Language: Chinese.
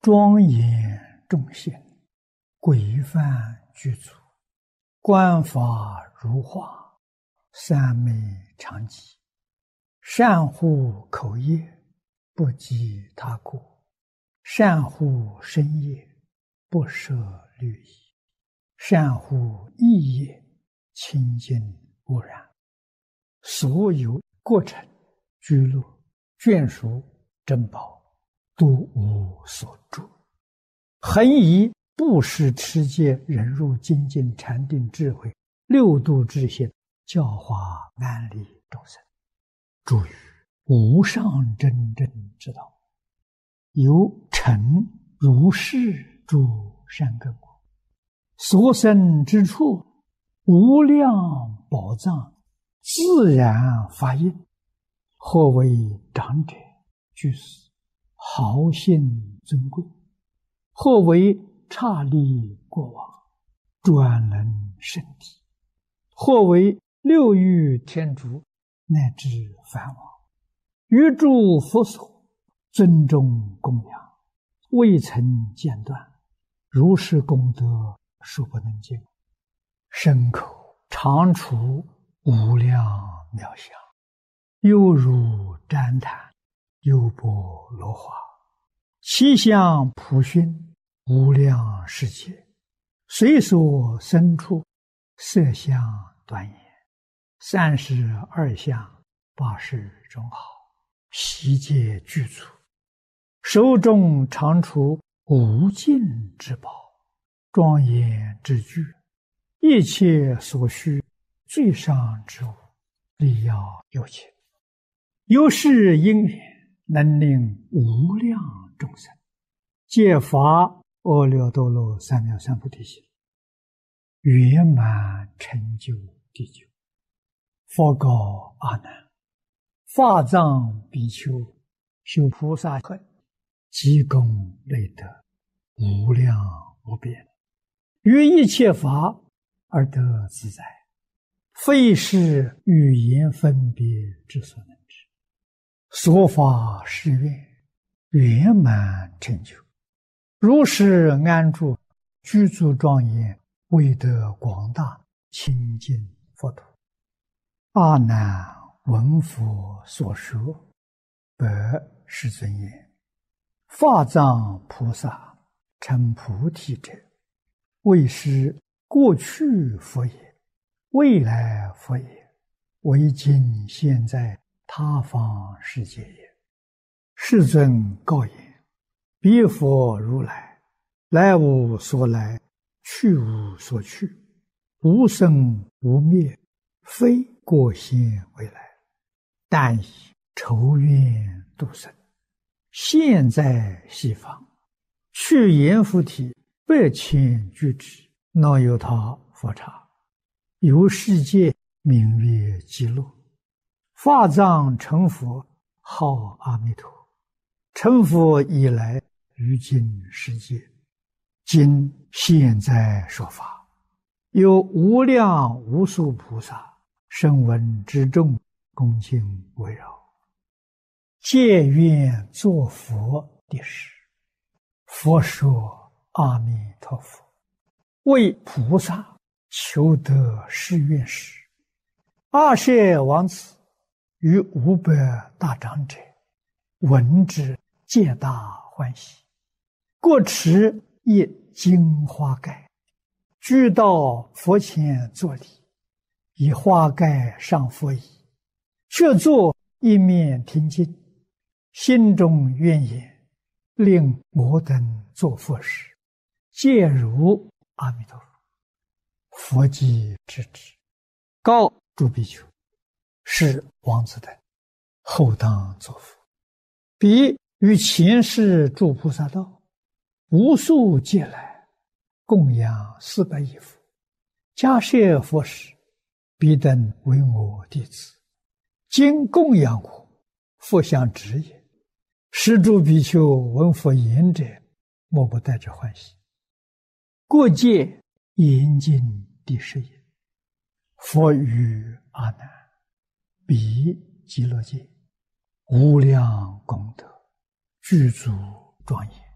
庄严众性，规范具足，观法如画，三昧常寂。善护口业，不积他过；善护身业，不摄律仪；善护意业，清净无染。所有过程、居乐、眷属、珍宝，都无所著。恒以布施、持戒、忍辱、精进、禅定、智慧六度之心，教化安利众生，助于无上真正之道，由成如是诸善根果，所生之处，无量宝藏自然发应。或为长者、居士、豪信尊贵；或为刹利过往、专能圣体；或为六欲天竺乃至梵王，于诸佛所尊重供养，未曾间断，如是功德数不能尽，身口常处无量妙相，犹如旃檀，优波罗花，其相普熏无量世界，随所生处，色相端严，32相80种好，悉皆具足，手中常处无尽之宝，庄严之具，一切所需最上之物，力要有情。由是因缘，能令无量众生皆发阿耨多罗三藐三菩提心，圆满成就地久。佛告阿难：法藏比丘修菩萨恨，积功累德，无量无边，于一切法而得自在，非是语言分别之所能知。所发誓愿，圆满成就，如是安住，居住庄严，为得广大清净佛土。阿难闻佛所说，白世尊言：法藏菩萨成菩提者，为是过去佛也，未来佛也，为今现在他方世界也。世尊告言：彼佛如来，来无所来，去无所去，无生无灭，非过现未来，但以筹愿度生，现在西方，去阎浮提8,000俱胝，那由他佛刹，由世界名曰极乐。法藏成佛，号阿弥陀。成佛以来，于今世界，今现在说法，有无量无数菩萨声闻之众，恭敬围绕，皆愿作佛的事。佛说：阿弥陀佛，为菩萨求得誓愿时，阿舍王子与500大长者闻之，皆大欢喜，各持一金花盖，俱到佛前作礼，以花盖上佛椅，却坐一面听经，心中愿言：令我等作佛时，皆如阿弥陀佛。佛即知之，告诸比丘：是王子等后当作佛。彼于前世诸菩萨道，无数劫来，供养400亿佛，迦叶佛时，彼等为我弟子，今供养我，佛相指也。是诸比丘闻佛言者，莫不带着欢喜。过界严禁第10也。佛语阿难：彼极乐界，无量功德，具足庄严，